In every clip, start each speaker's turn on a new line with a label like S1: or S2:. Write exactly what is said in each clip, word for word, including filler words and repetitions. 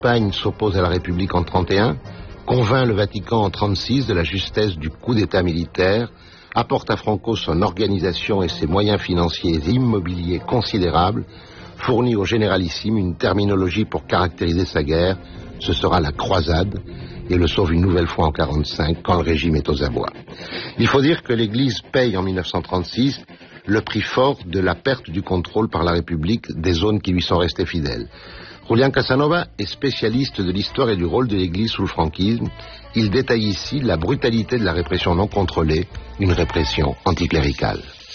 S1: L'Espagne s'oppose à la République en trente et un, convainc le Vatican en trente-six de la justesse du coup d'État militaire, apporte à Franco son organisation et ses moyens financiers et immobiliers considérables, fournit au généralissime une terminologie pour caractériser sa guerre, ce sera la croisade, et le sauve une nouvelle fois en quarante-cinq quand le régime est aux abois. Il faut dire que l'Église paye en mille neuf cent trente-six le prix fort de la perte du contrôle par la République des zones qui lui sont restées fidèles. Julián Casanova est spécialiste de l'histoire et du rôle de l'Église sous le franquisme. Il détaille ici la brutalité de la répression non contrôlée, une répression anticléricale.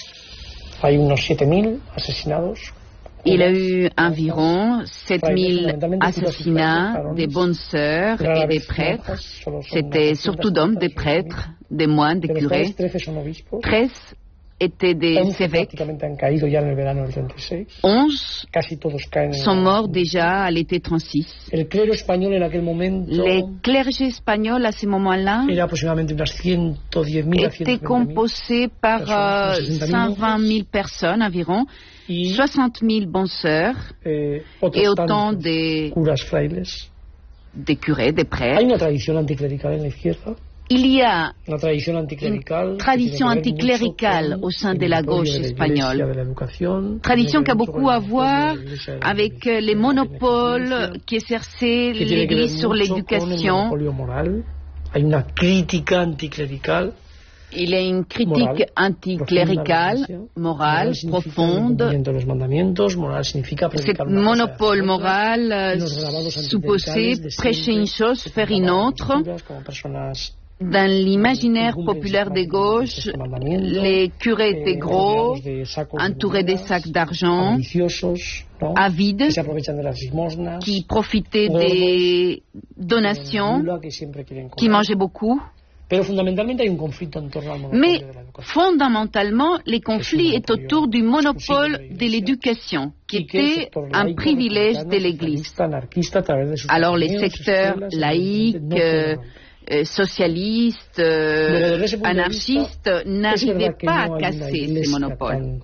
S2: Il a eu environ sept mille assassinats des bonnes sœurs et des prêtres. C'était surtout d'hommes, des prêtres, des moines, des curés. treize étaient des évêques. onze sont morts déjà à l'été trente-six. Les clergés espagnols à ce moment-là étaient composés par euh, cent vingt mille personnes environ, soixante mille bonnes sœurs et autant des, des curés, des prêtres. Il y a une tradition anticléricale au sein de la gauche espagnole, tradition qui a beaucoup à voir avec les monopoles qu'exerçait l'Église sur l'éducation. Il y a une critique anticléricale, morale, profonde. Ce monopole moral supposé prêcher une chose, faire une autre. Dans l'imaginaire populaire des gauches, les curés étaient gros, entourés des sacs d'argent, avides, qui profitaient des donations, qui mangeaient beaucoup. Mais fondamentalement, les conflits est autour du monopole de l'éducation, qui était un privilège de l'Église. Alors les secteurs laïcs, euh, Euh, socialistes, euh, anarchistes n'arrivaient pas à casser ces monopoles.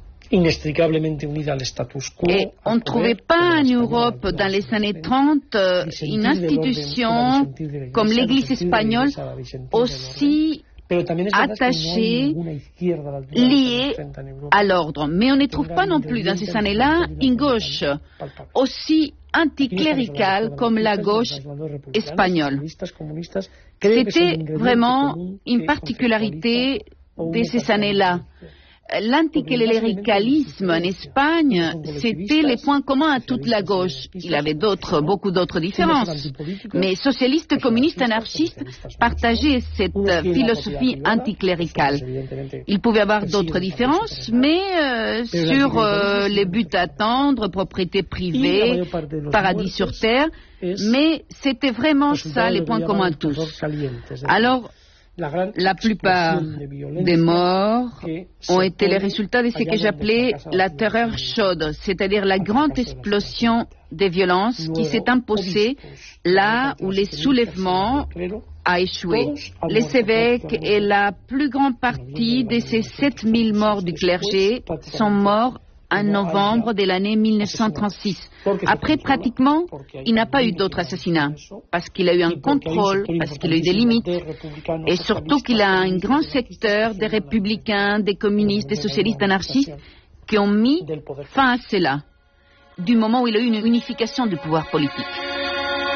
S2: Et on ne trouvait pas en Europe, dans les années trente, une institution comme l'Église espagnole aussi attachée, liée à l'ordre. Mais on ne trouve pas non plus dans ces années-là une gauche aussi anticléricale comme la gauche espagnole. C'était vraiment une particularité de ces années-là. L'anticléricalisme en Espagne, c'était les points communs à toute la gauche. Il y avait d'autres, beaucoup d'autres différences. Mais socialistes, communistes, anarchistes partageaient cette philosophie anticléricale. Il pouvait y avoir d'autres différences, mais euh, sur euh, les buts à atteindre, propriété privée, paradis sur terre, mais c'était vraiment ça les points communs à tous. Alors, la plupart des morts ont été les résultats de ce que j'appelais la terreur chaude, c'est-à-dire la grande explosion des violences qui s'est imposée là où les soulèvements a échoué. Les évêques et la plus grande partie de ces sept mille morts du clergé sont morts en novembre de l'année mille neuf cent trente-six. Après, pratiquement, il n'a pas eu d'autres assassinats, parce qu'il a eu un contrôle, parce qu'il a eu des limites, et surtout qu'il a un grand secteur des républicains, des communistes, des socialistes anarchistes qui ont mis fin à cela, du moment où il a eu une unification du pouvoir politique.